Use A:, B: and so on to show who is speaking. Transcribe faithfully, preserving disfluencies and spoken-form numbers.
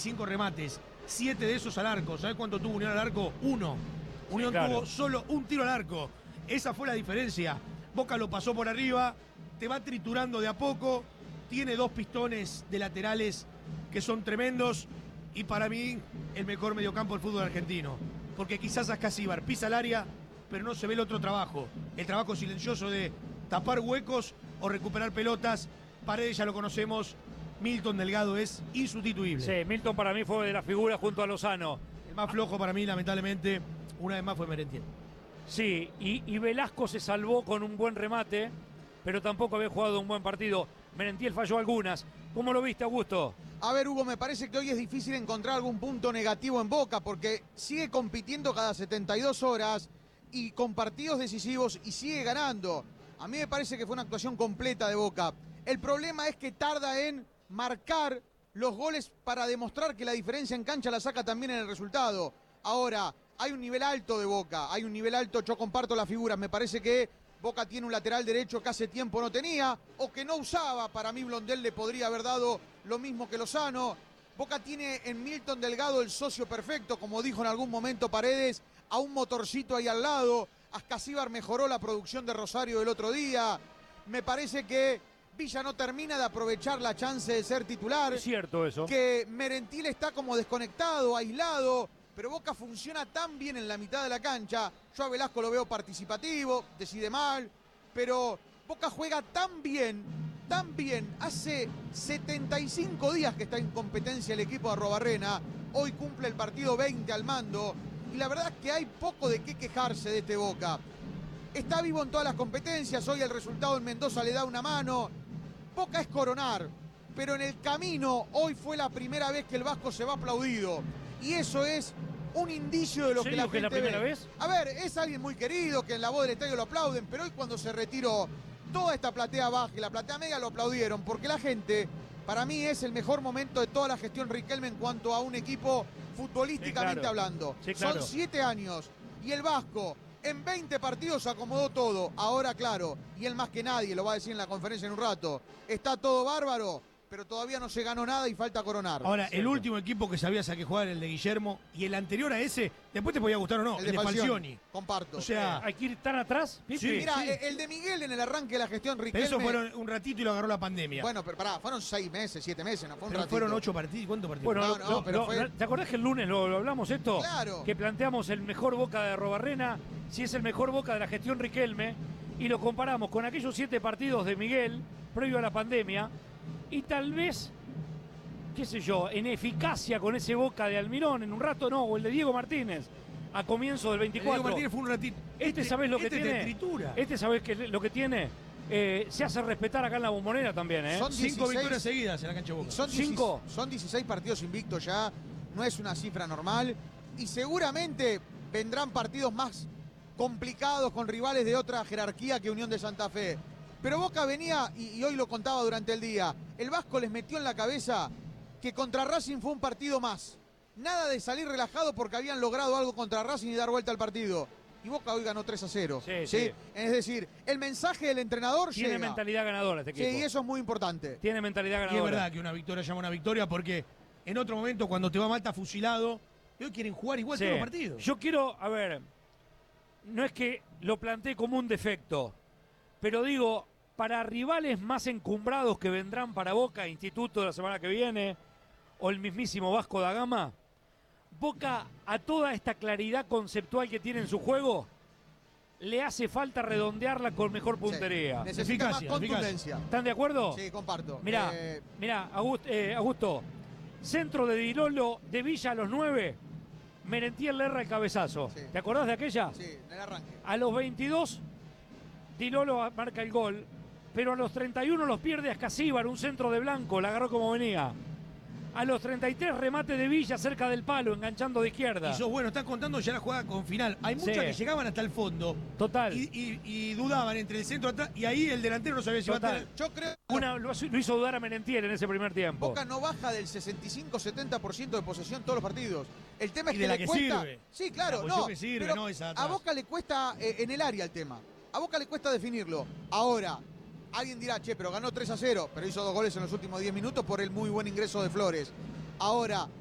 A: veinticinco remates, siete de esos al arco. ¿Sabés cuánto tuvo Unión al arco? Uno. Unión sí, claro. tuvo solo un tiro al arco. Esa fue la diferencia. Boca lo pasó por arriba, te va triturando de a poco, tiene dos pistones de laterales que son tremendos y para mí el mejor mediocampo del fútbol argentino. Porque quizás Ascasíbar pisa el área, pero no se ve el otro trabajo. El trabajo silencioso de tapar huecos o recuperar pelotas. Paredes ya lo conocemos, Milton Delgado es insustituible.
B: Sí, Milton para mí fue de la figura junto a Lozano.
A: El más flojo para mí, lamentablemente, una vez más fue Merentiel.
B: Sí, y, y Velasco se salvó con un buen remate, pero tampoco había jugado un buen partido. Merentiel falló algunas. ¿Cómo lo viste, Augusto?
C: A ver, Hugo, me parece que hoy es difícil encontrar algún punto negativo en Boca porque sigue compitiendo cada setenta y dos horas y con partidos decisivos y sigue ganando. A mí me parece que fue una actuación completa de Boca. El problema es que tarda en marcar los goles para demostrar que la diferencia en cancha la saca también en el resultado. Ahora, hay un nivel alto de Boca, hay un nivel alto, yo comparto las figuras, me parece que Boca tiene un lateral derecho que hace tiempo no tenía o que no usaba. Para mí Blondel le podría haber dado lo mismo que Lozano. Boca tiene en Milton Delgado el socio perfecto, como dijo en algún momento Paredes, a un motorcito ahí al lado. Ascasíbar mejoró la producción de Rosario del otro día. Me parece que Villa no termina de aprovechar la chance de ser titular.
B: Es cierto eso.
C: Que Merentiel está como desconectado, aislado. Pero Boca funciona tan bien en la mitad de la cancha. Yo a Velasco lo veo participativo, decide mal, pero Boca juega tan bien, tan bien. Hace setenta y cinco días que está en competencia el equipo de Arrobarrena. Hoy cumple el partido veinte al mando. Y la verdad es que hay poco de qué quejarse de este Boca. Está vivo en todas las competencias. Hoy el resultado en Mendoza le da una mano. Boca es coronar, pero en el camino hoy fue la primera vez que el Vasco se va aplaudido. Y eso es un indicio de lo que la gente
B: que es la primera
C: ve.
B: vez?
C: A ver, es alguien muy querido, que en la voz del estadio lo aplauden, pero hoy cuando se retiró, toda esta platea baja y la platea media lo aplaudieron, porque la gente, para mí, es el mejor momento de toda la gestión Riquelme en cuanto a un equipo futbolísticamente
B: sí, claro.
C: hablando.
B: Sí, claro.
C: Son siete años, y el Vasco en veinte partidos acomodó todo. Ahora, claro, y él más que nadie, lo va a decir en la conferencia en un rato, está todo bárbaro, pero todavía no se ganó nada y falta coronar.
A: Ahora,
C: Cierto.
A: El último equipo que sabías a qué jugar era el de Guillermo, y el anterior a ese, después te podía gustar o no,
C: el
A: el
C: de,
A: de
C: Falcioni.
A: Falcioni.
C: Comparto.
A: O sea,
B: ¿Hay que ir tan atrás?
A: Sí,
C: Mira,
A: sí.
C: el de Miguel en el arranque de la gestión
A: Pero
C: Riquelme.
A: eso fueron un ratito y lo agarró la pandemia.
C: Bueno, pero pará, fueron seis meses, siete meses, no fue un
A: pero
C: ratito.
A: fueron ocho partidos. ¿Cuántos partidos?
B: Bueno,
C: No,
B: lo-
C: no,
B: lo-
C: pero
B: lo-
C: fue-
B: ¿te acordás que el lunes lo, lo hablamos esto?
C: Claro.
B: Que planteamos el mejor Boca de Arrobarrena, si es el mejor Boca de la gestión Riquelme, y lo comparamos con aquellos siete partidos de Miguel, previo a la pandemia, y tal vez, qué sé yo, en eficacia con ese Boca de Almirón, en un rato no, o el de Diego Martínez, a comienzo del
A: El
B: veinticuatro.
A: Diego Martínez fue un ratito.
B: Este, ¿sabés lo que
A: este
B: tiene?
A: te tritura.
B: Este, ¿sabés qué- lo que tiene? Eh, se hace respetar acá en la Bombonera también, ¿eh?
C: Son
A: Cinco
C: dieciséis
A: victorias seguidas en la cancha de Boca.
C: Son
B: Cinco.
C: dieciséis, son dieciséis partidos invictos ya, no es una cifra normal. Y seguramente vendrán partidos más complicados con rivales de otra jerarquía que Unión de Santa Fe. Pero Boca venía, y, y hoy lo contaba durante el día, el Vasco les metió en la cabeza que contra Racing fue un partido más. Nada de salir relajado porque habían logrado algo contra Racing y dar vuelta al partido. Y Boca hoy ganó tres a cero.
B: Sí, sí.
C: Es decir, el mensaje del entrenador
B: Tiene
C: llega.
B: mentalidad ganadora este
C: Sí,
B: equipo.
C: y eso es muy importante.
B: Tiene mentalidad
A: Y
B: ganadora.
A: es verdad que una victoria llama una victoria porque en otro momento cuando te va mal está fusilado. Y hoy quieren jugar igual
B: Sí.
A: todos los partidos.
B: Yo quiero, a ver, no es que lo plantee como un defecto, pero digo, para rivales más encumbrados que vendrán para Boca, Instituto la semana que viene, o el mismísimo Vasco da Gama, Boca, a toda esta claridad conceptual que tiene en su juego, le hace falta redondearla con mejor puntería.
C: Sí. Necesita
A: Eficacia,
C: más contundencia.
B: ¿Están de acuerdo?
C: Sí, comparto.
B: Mirá,
C: Eh,
B: mirá, Augusto, eh, Augusto, centro de Dilolo de Villa a los nueve, Merentiel le erra el cabezazo.
C: Sí.
B: ¿Te acordás de aquella?
C: sí, en el arranque.
B: A los veintidós, Dilolo marca el gol, pero a los treinta y uno los pierde Ascasíbar, un centro de Blanco, la agarró como venía. A los treinta y tres, remate de Villa cerca del palo, enganchando de izquierda.
A: Y sos bueno, estás contando ya la jugada con final. Hay muchas
B: Sí.
A: que llegaban hasta el fondo.
B: Total.
A: Y, y- y dudaban entre el centro atrás. Y ahí el delantero no sabía si iba a
B: Total.
A: tener.
C: Yo creo que
B: Una, lo, lo hizo dudar a Merentiel en ese primer tiempo.
C: Boca no baja del sesenta y cinco setenta por ciento de posesión todos los partidos. El tema es
A: Y
C: que
A: de la
C: le
A: que
C: cuesta.
A: sirve.
C: Sí, claro,
A: La posición
C: no.
A: que sirve,
C: pero
A: no esa de
C: a
A: atrás.
C: Boca le cuesta eh, en el área el tema. A Boca le cuesta definirlo. Ahora, alguien dirá, che, pero ganó tres a cero, pero hizo dos goles en los últimos diez minutos por el muy buen ingreso de Flores. Ahora,